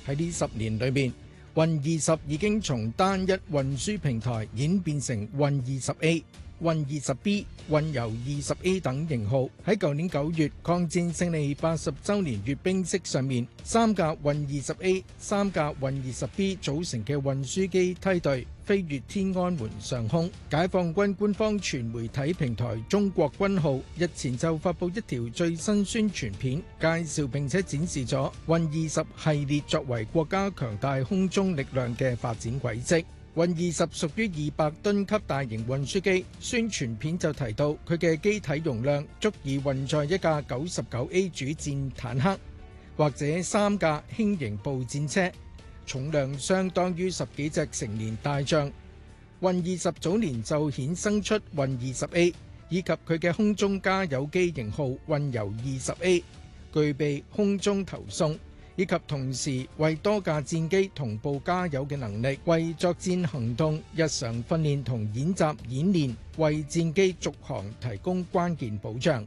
喺呢10年裏面，運20已經從單一運輸平台演變成運20A、運20B、運油20A 等型號。喺舊年9月抗戰勝利80週年閱兵式上面，3架運20A、3架運20B 組成嘅運輸機梯隊飛越天安門上空。解放軍官方全媒體平台中國軍號日前就發布一條最新宣傳片，介紹並且展示咗運20系列作為國家強大空中力量嘅發展軌跡。運20屬於200噸級大型運輸機，宣傳片就提到佢嘅機體容量足以運載一架99A 主戰坦克，或者3架輕型步戰車，重量相當於10幾隻成年大象。運20早年就衍生出運20A，以及佢嘅空中加油機型號運油20A，具備空中投送，以及同時為多架戰機同步加油嘅能力，為作戰行動、日常訓練同演習演練，為戰機續航提供關鍵保障。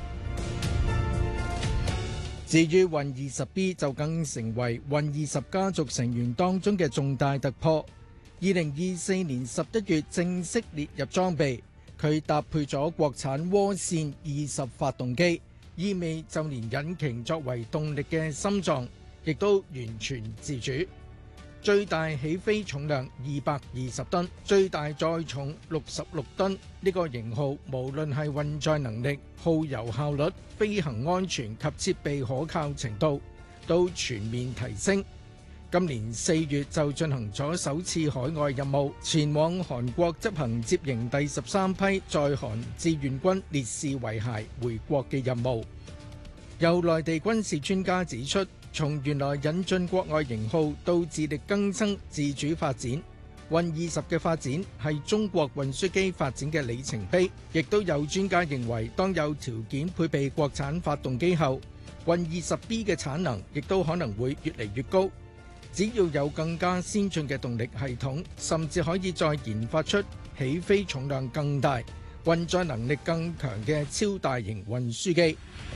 至於運20B 就更成為運20家族成員當中嘅重大突破。2024年11月正式列入裝備，佢搭配咗國產渦扇20發動機，意味就連引擎作為動力嘅心臟亦都完全自主。最大起飛重量220噸，最大載重66噸。呢個型號無論係運載能力、耗油效率、飛行安全及設備可靠程度都全面提升。今年4月就進行咗首次海外任務，前往韓國執行接應第13批在韓志願軍烈士遺骸回國嘅任務。有內地軍事專家指出，從原來引進國外型號到自力更生自主發展，運20嘅發展係中國運輸機發展嘅里程碑。亦都有專家認為，當有條件配備國產發動機後，運20B 嘅產能亦都可能會越嚟越高。只要有更加先進嘅動力系統，甚至可以再研發出起飛重量更大、運載能力更強嘅超大型運輸機。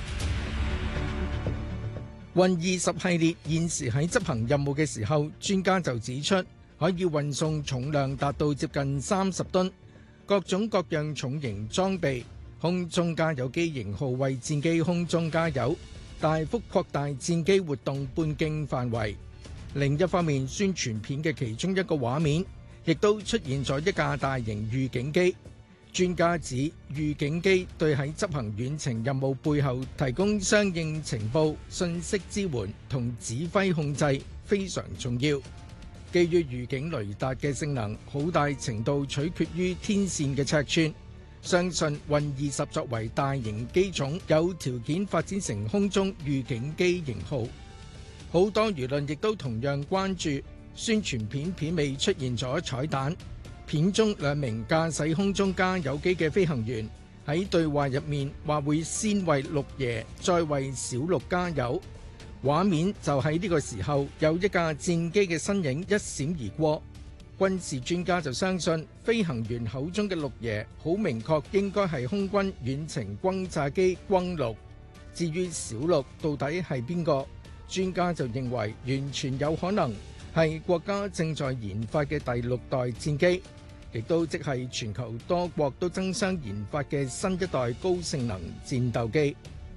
運20系列現時喺執行任務嘅時候，專家就指出可以運送重量達到接近30噸，各種各樣重型裝備，空中加油機型號為戰機空中加油，大幅擴大戰機活動半徑範圍。另一方面，宣傳片嘅其中一個畫面亦都出現咗一架大型預警機。專家指預警機對喺執行遠程任務背後提供相應情報、信息支援同指揮控制非常重要。基於預警雷達嘅性能，好大程度取決於天線嘅尺寸。相信運20作為大型機種，有條件發展成空中預警機型號。好多輿論亦都同樣關注宣傳片片尾出現咗彩蛋。片中2名駕駛空中加油機嘅飛行員喺對話入面話會先為六爺再為小六加油，畫面就喺呢個時候有一架戰機嘅身影一閃而過。軍事專家就相信飛行員口中嘅六爺好明確應該係空軍遠程轟炸機轟六。至於小六到底係邊個，專家就認為完全有可能係國家正在研發嘅第6代戰機，亦都即係全球多國都爭相研發嘅新一代高性能戰鬥機。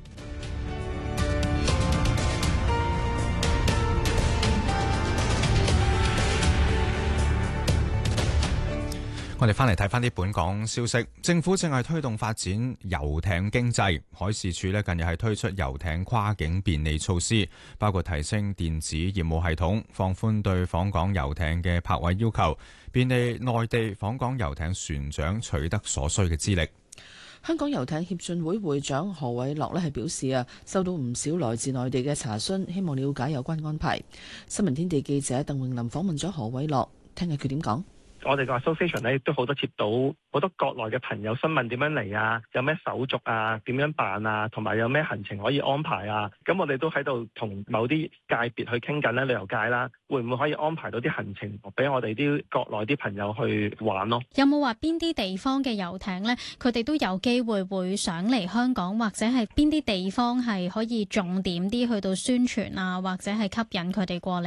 我哋翻嚟睇翻啲本港消息，政府正係推動發展遊艇經濟。海事處近日係推出遊艇跨境便利措施，包括提升電子業務系統，放寬對訪港遊艇嘅泊位要求，便利內地訪港遊艇船長取得所需嘅資歷。 香港遊艇協進會會長何偉樂係表示收到唔少來自內地嘅查詢，希望了解有關安排。新聞天地記者鄧詠琳訪問咗何偉樂，聽下佢點講。 我哋個 association 咧，亦都好多接到好多國內嘅朋友詢問點樣嚟啊，有咩手續啊，點樣辦啊，同埋有咩行程可以安排啊。咁我哋都喺度同某啲界別去傾緊咧，旅遊界啦，會唔會可以安排到啲行程俾我哋啲國內啲朋友去玩咯？ 有冇話邊啲地方嘅遊艇咧，佢哋都有機會會想嚟香港，或者係邊啲地方係可以重點啲去到宣傳啊，或者係吸引佢哋過嚟？